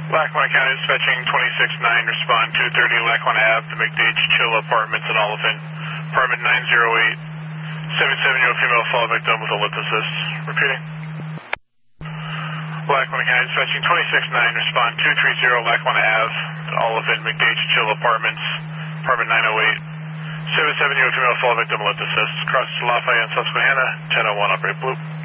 Lackawanna County dispatching 26-9, respond 230 Lackawanna Ave, the McDage Chill Apartments in Oliphant, apartment 908, 770 female fall victim with a lip assist. Repeating. Lackawanna County dispatching 26-9, respond 230 Lackawanna Ave, Oliphant, McDage Chill Apartments, apartment 908, 770 female fall victim, lip assist. Cross Lafayette and Susquehanna, 1001, operate blue.